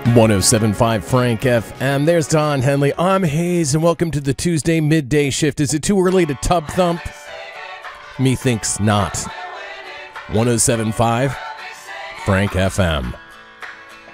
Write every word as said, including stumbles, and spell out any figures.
one oh seven point five Frank F M. There's Don Henley. I'm Hayes, and welcome to the Tuesday midday shift. Is it too early to tub thump? Methinks not. one oh seven point five Frank F M.